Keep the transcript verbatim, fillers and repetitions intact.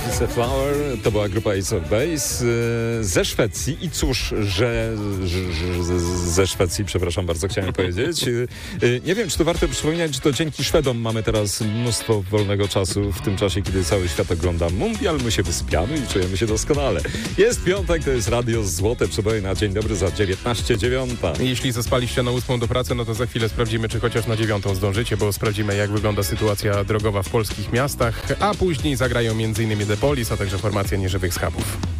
Is a Flower, to była grupa Ace of Base ze Szwecji i cóż, że, że, że ze Szwecji, przepraszam bardzo, chciałem powiedzieć. Nie wiem, czy to warto przypominać, że to dzięki Szwedom mamy teraz mnóstwo wolnego czasu w tym czasie, kiedy cały świat ogląda mundial, my się wysypiamy i czujemy się doskonale. Jest piątek, to jest Radio Złote Przeboje na dzień dobry za dziewiętnaście dziewiąta. Jeśli zaspaliście na ósmą do pracy, no to za chwilę sprawdzimy, czy chociaż na dziewiątą zdążycie, bo sprawdzimy, jak wygląda sytuacja drogowa w polskich miastach, a później zagrają m.in. The Police, a także formacja Nieżywych Schabów.